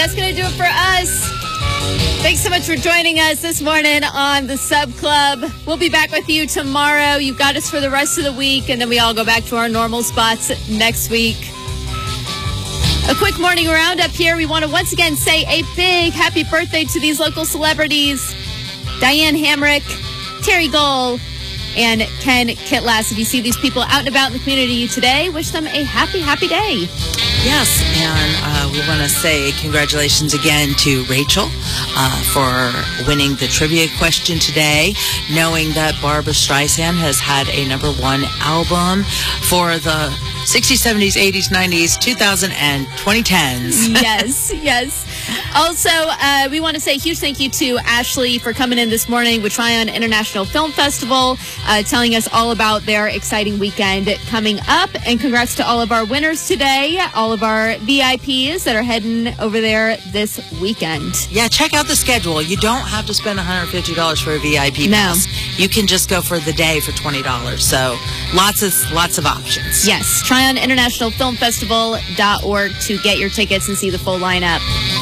that's going to do it for us. Thanks so much for joining us this morning on the Sub Club. We'll be back with you tomorrow. You've got us for the rest of the week, and then we all go back to our normal spots next week. A quick morning roundup here. We want to once again say a big happy birthday to these local celebrities. Diane Hamrick, Terry Gohl, and Ken Kitlass. If you see these people out and about in the community today, wish them a happy, happy day. Yes, and we want to say congratulations again to Rachel for winning the trivia question today, knowing that Barbra Streisand has had a #1 album for the 60s, 70s, 80s, 90s, 2000, and 2010s. Yes. Also, we want to say a huge thank you to Ashley for coming in this morning with Tryon International Film Festival, telling us all about their exciting weekend coming up. And congrats to all of our winners today, all of our VIPs that are heading over there this weekend. Yeah, check out the schedule. You don't have to spend $150 for a VIP pass. You can just go for the day for $20. So lots of options. Yes, TryonInternationalFilmFestival.org to get your tickets and see the full lineup.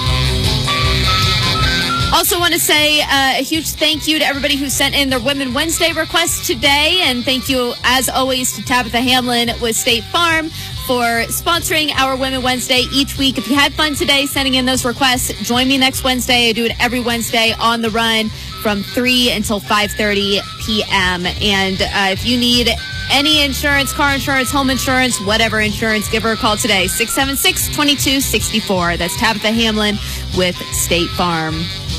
Also want to say a huge thank you to everybody who sent in their Women Wednesday requests today. And thank you, as always, to Tabitha Hamlin with State Farm for sponsoring our Women Wednesday each week. If you had fun today sending in those requests, join me next Wednesday. I do it every Wednesday on the run from 3 until 5:30 p.m. And if you need any insurance, car insurance, home insurance, whatever insurance, give her a call today, 676-2264. That's Tabitha Hamlin with State Farm.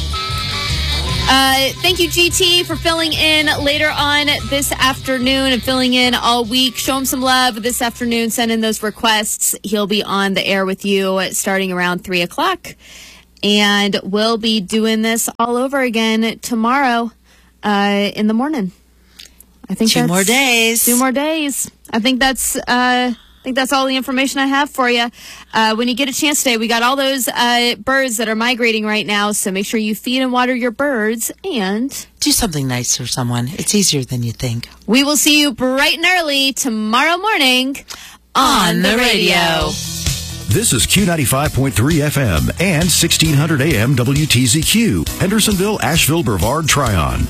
Thank you, GT, for filling in later on this afternoon and filling in all week. Show him some love this afternoon. Send in those requests. He'll be on the air with you starting around 3 o'clock. And we'll be doing this all over again tomorrow in the morning. I think 2 more days. 2 more days. I think that's all the information I have for you. When you get a chance today, we got all those birds that are migrating right now, so make sure you feed and water your birds and do something nice for someone. It's easier than you think. We will see you bright and early tomorrow morning on the radio. This is Q95.3 FM and 1600 AM WTZQ, Hendersonville, Asheville, Brevard, Tryon.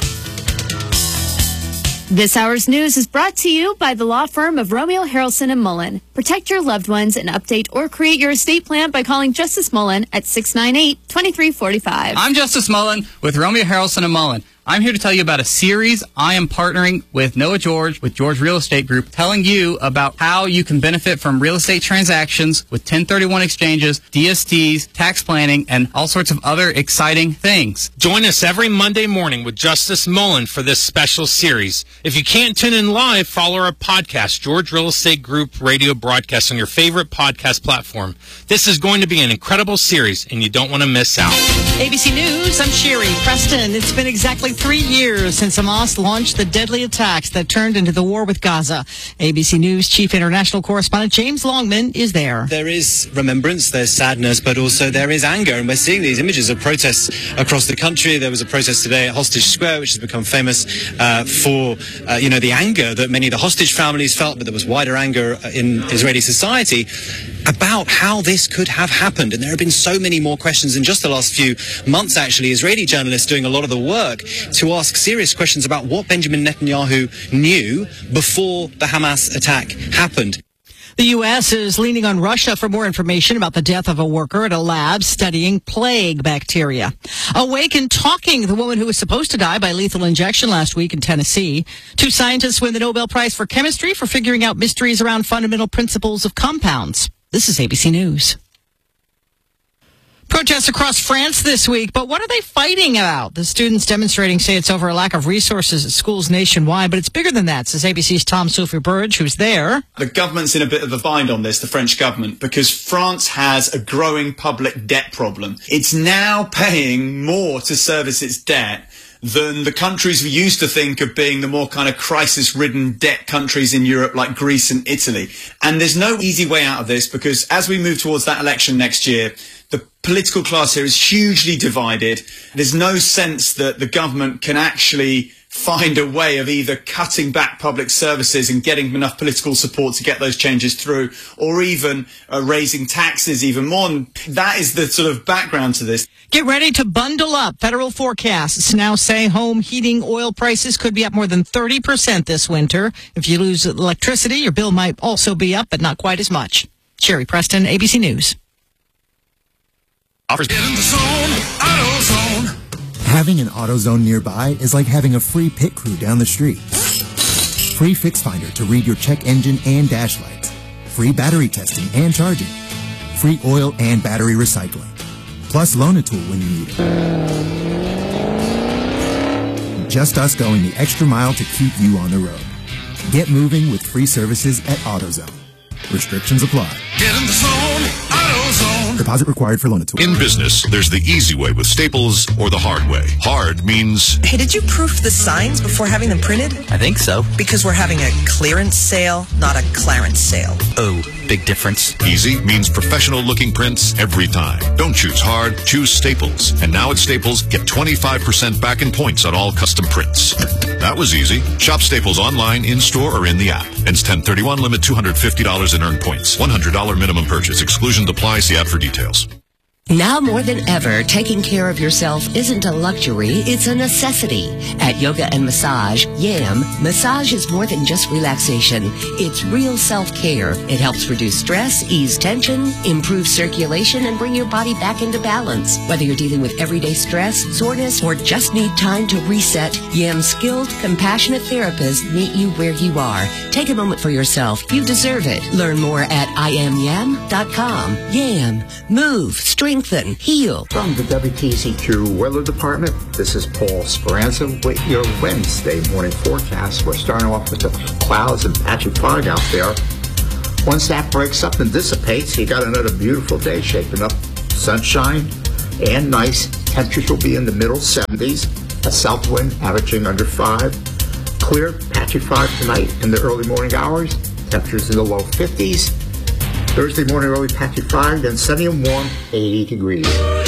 This hour's news is brought to you by the law firm of Romeo Harrelson and Mullen. Protect your loved ones and update or create your estate plan by calling Justice Mullen at 698-2345. I'm Justice Mullen with Romeo Harrelson and Mullen. I'm here to tell you about a series I am partnering with Noah George, with George Real Estate Group, telling you about how you can benefit from real estate transactions with 1031 exchanges, DSTs, tax planning, and all sorts of other exciting things. Join us every Monday morning with Justice Mullen for this special series. If you can't tune in live, follow our podcast, George Real Estate Group Radio Broadcast, on your favorite podcast platform. This is going to be an incredible series, and you don't want to miss out. ABC News, I'm Sherry Preston. It's been exactly 3 years since Hamas launched the deadly attacks that turned into the war with Gaza. ABC News Chief International Correspondent James Longman is there. There is remembrance, there's sadness, but also there is anger. And we're seeing these images of protests across the country. There was a protest today at Hostage Square, which has become famous for, the anger that many of the hostage families felt, but there was wider anger in Israeli society about how this could have happened. And there have been so many more questions in just the last few months, actually. Israeli journalists doing a lot of the work to ask serious questions about what Benjamin Netanyahu knew before the Hamas attack happened. The U.S. is leaning on Russia for more information about the death of a worker at a lab studying plague bacteria. Awake and talking, the woman who was supposed to die by lethal injection last week in Tennessee. 2 scientists win the Nobel Prize for Chemistry for figuring out mysteries around fundamental principles of compounds. This is ABC News. Protests across France this week, but what are they fighting about? The students demonstrating say it's over a lack of resources at schools nationwide, but it's bigger than that, says ABC's Tom Sophie-Burge, who's there. The government's in a bit of a bind on this, the French government, because France has a growing public debt problem. It's now paying more to service its debt than the countries we used to think of being the more kind of crisis-ridden debt countries in Europe like Greece and Italy. And there's no easy way out of this because as we move towards that election next year, the political class here is hugely divided. There's no sense that the government can actually find a way of either cutting back public services and getting enough political support to get those changes through, or even raising taxes even more. And that is the sort of background to this. Get ready to bundle up. Federal forecasts now say home heating oil prices could be up more than 30% this winter. If you lose electricity, your bill might also be up, but not quite as much. Sherry Preston, ABC News. Offers. Get in the zone, AutoZone. Having an AutoZone nearby is like having a free pit crew down the street. Free Fix Finder to read your check engine and dash lights. Free battery testing and charging. Free oil and battery recycling. Plus loan a tool when you need it. Just us going the extra mile to keep you on the road. Get moving with free services at AutoZone. Restrictions apply. Get in the zone, AutoZone. Deposit required for loan a tool. In business, there's the easy way with Staples or the hard way. Hard means... Hey, did you proof the signs before having them printed? I think so. Because we're having a clearance sale, not a clarence sale. Oh, big difference. Easy means professional-looking prints every time. Don't choose hard, choose Staples. And now at Staples, get 25% back in points on all custom prints. That was easy. Shop Staples online, in-store, or in the app. Ends 10/31, limit $250 in earned points. $100 minimum purchase. Exclusion applies. See app for details. Now more than ever, taking care of yourself isn't a luxury, it's a necessity. At Yoga and Massage, YAM, massage is more than just relaxation. It's real self-care. It helps reduce stress, ease tension, improve circulation, and bring your body back into balance. Whether you're dealing with everyday stress, soreness, or just need time to reset, YAM's skilled, compassionate therapists meet you where you are. Take a moment for yourself. You deserve it. Learn more at IamYam.com. YAM. Move. Strengthen. Heal. From the WTZQ Weather Department, this is Paul Speranza with your Wednesday morning forecast. We're starting off with the clouds and patchy fog out there. Once that breaks up and dissipates, you got another beautiful day shaping up. Sunshine and nice. Temperatures will be in the middle 70s. A south wind averaging under 5. Clear, patchy fog tonight in the early morning hours. Temperatures in the low 50s. Thursday morning, early patchy fog, then sunny and warm, 80 degrees.